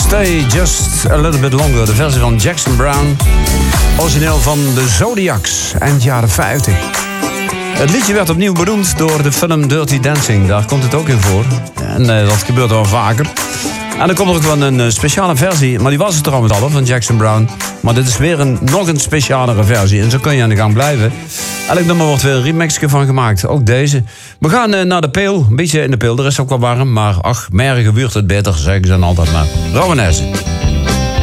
Stay Just a Little Bit Longer. De versie van Jackson Browne. Origineel van de Zodiacs, eind jaren 50. Het liedje werd opnieuw beroemd door de film Dirty Dancing. Daar komt het ook in voor. En dat gebeurt wel vaker. En er komt er ook wel een speciale versie. Maar die was het trouwens al, van Jackson Browne. Maar dit is weer nog een specialere versie. En zo kun je aan de gang blijven. Elk nummer wordt weer een remixje van gemaakt. Ook deze. We gaan naar de Peel. Een beetje in de Peel. Er is ook wel warm. Maar ach, mergen wordt het beter, zeggen ze dan altijd maar. Rauwenesse.